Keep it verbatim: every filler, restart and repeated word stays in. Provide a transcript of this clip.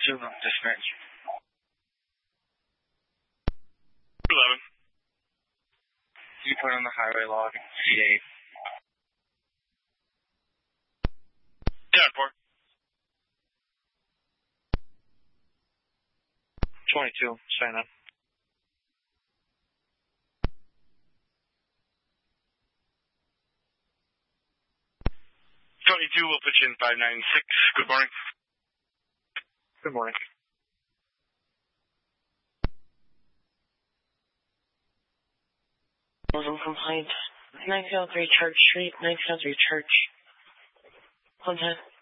Zulu, dispatch. eleven. You put on the highway log, C eight. ten four. twenty-two, sign up. twenty-two, we'll put you in five nine six. Good morning. Good morning. Wasn't complaint. nineteen oh three Church Street, nineteen oh three Church. one ten.